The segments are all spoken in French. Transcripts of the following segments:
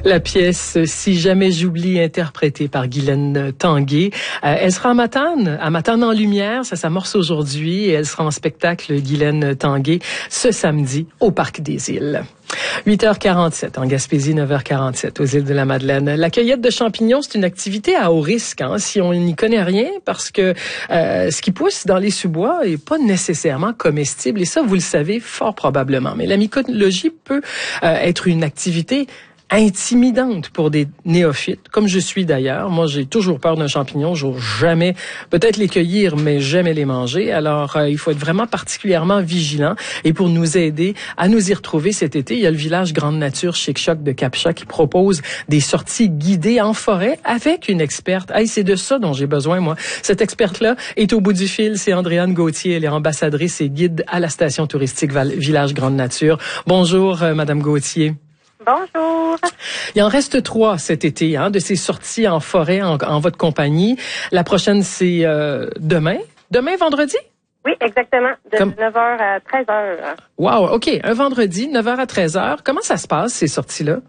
La pièce « Si jamais j'oublie » interprétée par Guylaine Tanguay. Elle sera à Matane en lumière. Ça s'amorce aujourd'hui et elle sera en spectacle, Guylaine Tanguay, ce samedi au Parc des Îles. 8h47 en Gaspésie, 9h47 aux îles de la Madeleine. La cueillette de champignons, c'est une activité à haut risque si on n'y connaît rien, parce que ce qui pousse dans les sous-bois est pas nécessairement comestible, et ça, vous le savez fort probablement. Mais la mycologie peut être une activité intimidante pour des néophytes, comme je suis d'ailleurs. Moi, j'ai toujours peur d'un champignon. J'ose jamais, peut-être les cueillir, mais jamais les manger. Alors, il faut être vraiment particulièrement vigilant. Et pour nous aider à nous y retrouver cet été, il y a le village Grande Nature Chic-Choc de Cap-Chat qui propose des sorties guidées en forêt avec une experte. Hey, c'est de ça dont j'ai besoin, moi. Cette experte-là est au bout du fil. C'est Andréane Gauthier. Elle est ambassadrice et guide à la station touristique Village Grande Nature. Bonjour, Madame Gauthier. Bonjour. Il en reste 3 cet été, de ces sorties en forêt en votre compagnie. La prochaine, c'est demain. Demain, vendredi? Oui, exactement. De 9h à 13h. Wow, OK. Un vendredi, 9h à 13h. Comment ça se passe, ces sorties-là?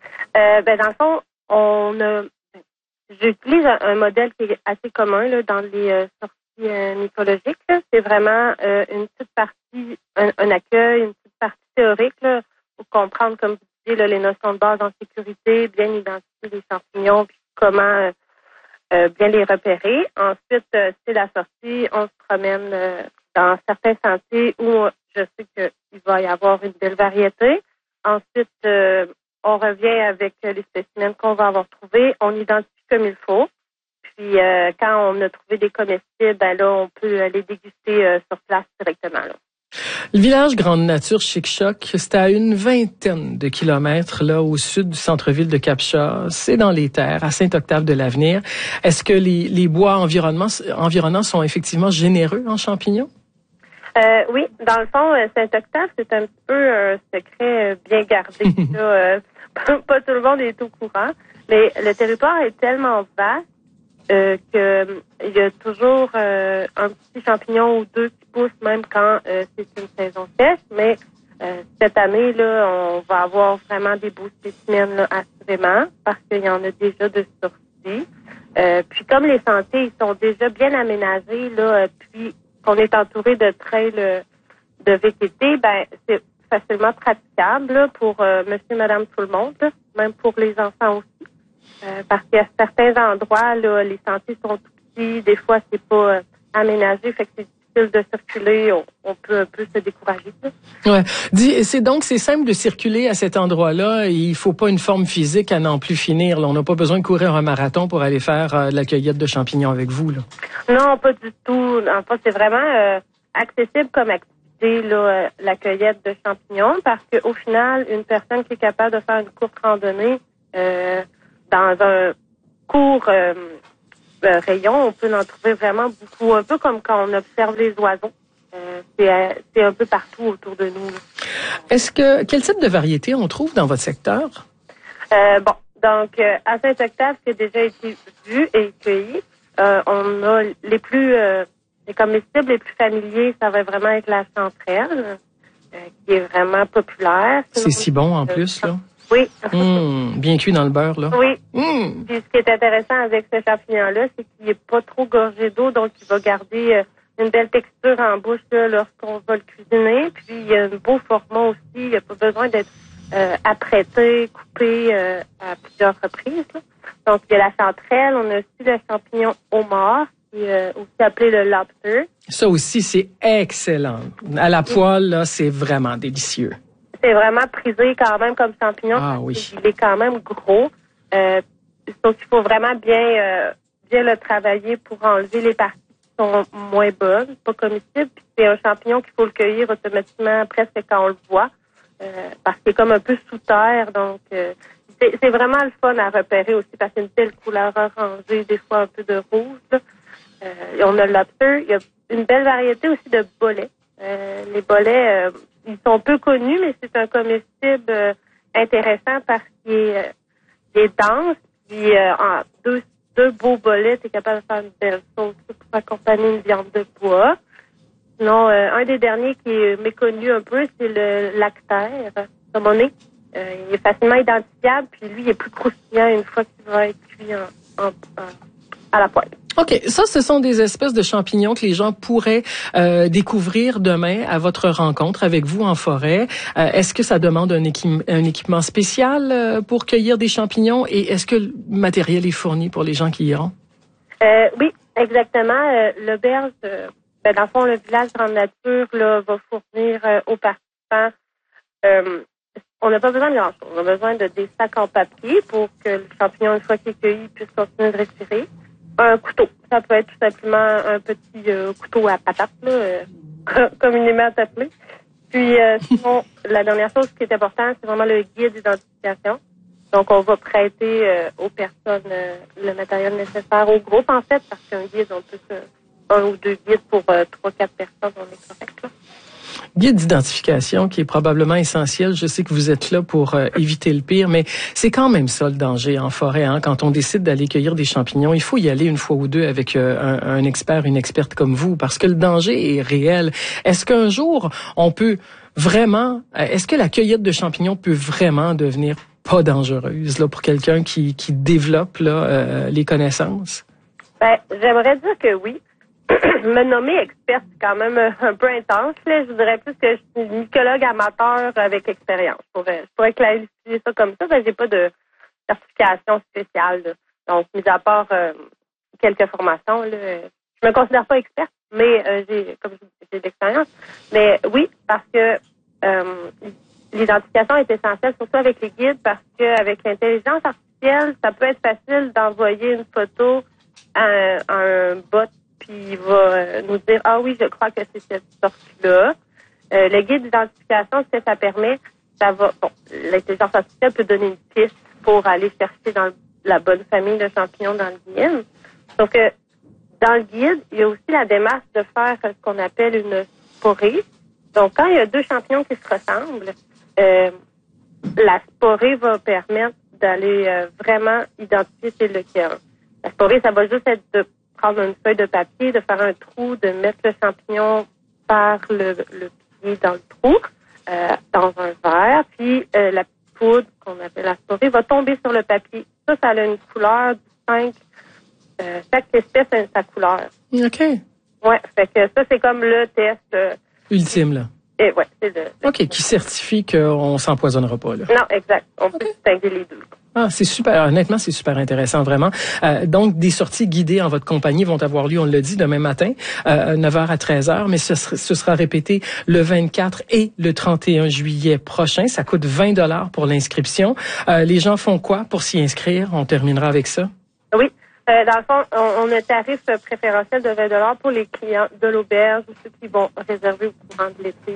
Dans le fond, j'utilise un modèle qui est assez commun là, dans les sorties mycologiques. Là. C'est vraiment une petite partie, un accueil, une petite partie théorique là, pour comprendre, comme vous disiez, les notions de base en sécurité, bien identifier les champignons, puis comment bien les repérer. Ensuite, c'est la sortie, on se promène dans certains sentiers où je sais qu'il va y avoir une belle variété. Ensuite, on revient avec les spécimens qu'on va avoir trouvés, on identifie comme il faut. Puis, quand on a trouvé des comestibles, là, on peut les déguster sur place directement. Là. Le village Grande Nature Chic-Choc, c'est à une 20aine de kilomètres là au sud du centre-ville de Cap-Chat. C'est dans les terres, à Saint-Octave-de-l'Avenir. Est-ce que les bois environnants sont effectivement généreux en champignons? Oui, dans le fond, Saint-Octave, c'est un petit peu un secret bien gardé. Là, pas tout le monde est au courant, mais le territoire est tellement vaste qu'il y a toujours un petit champignon ou deux qui poussent même quand c'est une saison sèche. Mais cette année, là, on va avoir vraiment des beaux spécimens là, assurément, parce qu'il y en a déjà de sorties. Puis comme les sentiers ils sont déjà bien aménagés, là, puis qu'on est entouré de trails de VTT, c'est facilement praticable là, pour monsieur, madame, tout le monde, là, même pour les enfants aussi. Parce qu'il y a certains endroits, là, les sentiers sont tout petits, des fois c'est pas aménagé, fait que c'est difficile de circuler, on peut un peu se décourager. Là. Ouais. C'est simple de circuler à cet endroit-là, il faut pas une forme physique à n'en plus finir. Là. On n'a pas besoin de courir un marathon pour aller faire de la cueillette de champignons avec vous. Là. Non, pas du tout. En fait, c'est vraiment accessible comme activité, là, la cueillette de champignons, parce qu'au final, une personne qui est capable de faire une courte randonnée dans un court rayon, on peut en trouver vraiment beaucoup, un peu comme quand on observe les oiseaux. C'est un peu partout autour de nous. Là. Quel type de variété on trouve dans votre secteur? Donc à Saint-Octave, qui a déjà été vu et cueilli, on a les comestibles les plus familiers, ça va vraiment être la chanterelle, qui est vraiment populaire. C'est si bon en plus, là. Oui. Bien cuit dans le beurre, là. Oui. Puis ce qui est intéressant avec ce champignon-là, c'est qu'il n'est pas trop gorgé d'eau, donc il va garder une belle texture en bouche là, lorsqu'on va le cuisiner. Puis il y a un beau format aussi, il n'y a pas besoin d'être apprêté, coupé à plusieurs reprises. Là. Donc il y a la chanterelle, on a aussi le champignon homard, qui est aussi appelé le lobster. Ça aussi, c'est excellent. À la poêle, là, c'est vraiment délicieux. C'est vraiment prisé quand même comme champignon. Ah oui. Il est quand même gros. Donc, il faut vraiment bien le travailler pour enlever les parties qui sont moins bonnes, pas comestibles. Puis c'est un champignon qu'il faut le cueillir automatiquement presque quand on le voit, parce qu'il est comme un peu sous terre. Donc, c'est vraiment le fun à repérer aussi, parce qu'il y a une belle couleur orangée, des fois un peu de rouge. Là. On a le lobster. Il y a une belle variété aussi de bolets. Les bolets, ils sont peu connus, mais c'est un comestible intéressant parce qu'il est dense. Puis deux beaux bolets, tu es capable de faire une belle sauce pour accompagner une viande de bois. Sinon, un des derniers qui est méconnu un peu, c'est le lactaire, comme on est. il est facilement identifiable, puis lui, il est plus croustillant une fois qu'il va être cuit à la poêle. OK. Ça, ce sont des espèces de champignons que les gens pourraient découvrir demain à votre rencontre avec vous en forêt. Est-ce que ça demande un équipement spécial pour cueillir des champignons et est-ce que le matériel est fourni pour les gens qui iront? Oui, exactement. L'auberge, dans le fond, le village Grande Nature là, va fournir aux participants. On n'a pas besoin de grand-chose. On a besoin de des sacs en papier pour que le champignon, une fois qu'il est cueilli, puisse continuer de respirer. Un couteau. Ça peut être tout simplement un petit couteau à patate, là, communément appelé. Puis, sinon, la dernière chose qui est importante, c'est vraiment le guide d'identification. Donc, on va prêter aux personnes le matériel nécessaire au groupe, en fait, parce qu'un guide, on peut un ou deux guides pour 3-4 personnes, on est correct, là. Guide d'identification qui est probablement essentiel. Je sais que vous êtes là pour éviter le pire, mais c'est quand même ça le danger en forêt. Hein? Quand on décide d'aller cueillir des champignons, il faut y aller une fois ou deux avec un expert, une experte comme vous, parce que le danger est réel. Est-ce qu'un jour, on peut vraiment... Est-ce que la cueillette de champignons peut vraiment devenir pas dangereuse là, pour quelqu'un qui développe là, les connaissances? J'aimerais dire que oui. Me nommer experte, c'est quand même un peu intense. Là. Je dirais plus que je suis mycologue amateur avec expérience. Je pourrais clarifier ça comme ça. J'ai pas de certification spéciale. Là. Donc, mis à part quelques formations, là, je me considère pas experte, mais j'ai de l'expérience. Mais oui, parce que l'identification est essentielle, surtout avec les guides, parce qu'avec l'intelligence artificielle, ça peut être facile d'envoyer une photo à un bot puis il va nous dire « Ah oui, je crois que c'est cette sorte-là ». Le guide d'identification, ce que ça permet, l'intelligence artificielle peut donner une piste pour aller chercher dans la bonne famille de champignons dans le guide. Sauf que dans le guide, il y a aussi la démarche de faire ce qu'on appelle une sporée. Donc, quand il y a deux champignons qui se ressemblent, la sporée va permettre d'aller vraiment identifier c'est lequel. La sporée, ça va juste être de prendre une feuille de papier, de faire un trou, de mettre le champignon par le pied dans le trou, dans un verre, puis la poudre qu'on appelle la sporée va tomber sur le papier. Ça a une couleur distincte. Chaque espèce a sa couleur. OK. Ouais, fait que ça, c'est comme le test ultime, là. Et ouais, c'est OK, qui certifie qu'on s'empoisonnera pas, là. Non, exact. On peut distinguer les deux. Ah, c'est super. Honnêtement, c'est super intéressant, vraiment. Donc, des sorties guidées en votre compagnie vont avoir lieu, on l'a dit, demain matin, 9h à 13h, mais ce sera répété le 24 et le 31 juillet prochain. Ça coûte 20$ pour l'inscription. Les gens font quoi pour s'y inscrire? On terminera avec ça. Oui. Dans le fond, on a un tarif préférentiel de 20$ pour les clients de l'auberge ou ceux qui vont réserver au courant de l'été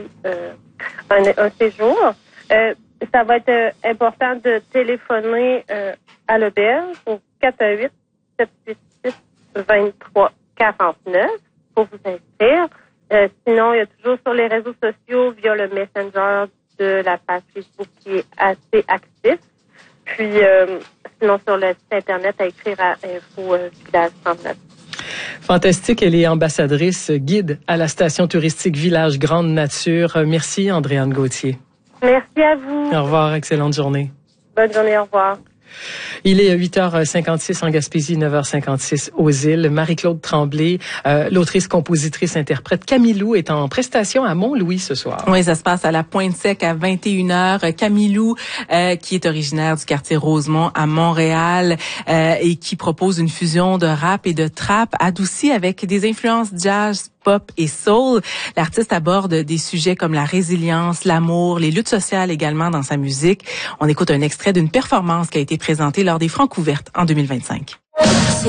un séjour. Ça va être important de téléphoner à l'auberge au 418-786-2349 pour vous inscrire. Sinon, il y a toujours sur les réseaux sociaux via le Messenger de la page Facebook qui est assez actif. Puis, sinon, sur le site Internet, à écrire à info village Grande Nature. Fantastique. Elle est ambassadrice guide à la station touristique Village Grande Nature. Merci, Andréane Gauthier. Merci à vous. Au revoir. Excellente journée. Bonne journée. Au revoir. Il est 8h56 en Gaspésie, 9h56 aux îles. Marie-Claude Tremblay, l'autrice, compositrice, interprète Camilou est en prestation à Mont-Louis ce soir. Oui, ça se passe à la Pointe-Sec à 21h. Camilou, qui est originaire du quartier Rosemont à Montréal et qui propose une fusion de rap et de trap adoucie avec des influences jazz, pop et soul. L'artiste aborde des sujets comme la résilience, l'amour, les luttes sociales également dans sa musique. On écoute un extrait d'une performance qui a été présentée lors des Francouvertes en 2025.